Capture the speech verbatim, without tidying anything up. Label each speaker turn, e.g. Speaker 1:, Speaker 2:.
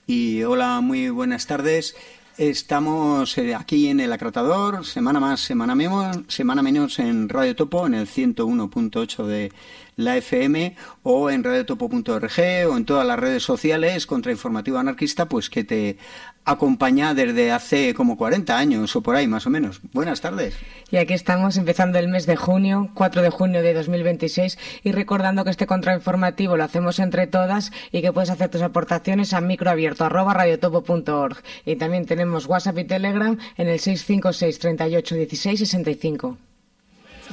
Speaker 1: Y hola, muy buenas tardes. Estamos aquí en el Acratador, semana más, semana menos, semana menos en Radio Topo, en el ciento uno punto ocho de la F M, o en radiotopo punto org, o en todas las redes sociales, Contrainformativo Anarquista, pues que te acompaña desde hace como cuarenta años o por ahí, más o menos. Buenas tardes.
Speaker 2: Y aquí estamos empezando el mes de junio, cuatro de junio de dos mil veintiséis, y recordando que este contrainformativo lo hacemos entre todas y que puedes hacer tus aportaciones a microabierto arroba radiotopo punto org. Y también tenemos WhatsApp y Telegram en el seis cinco seis, treinta y ocho, dieciséis, sesenta y cinco.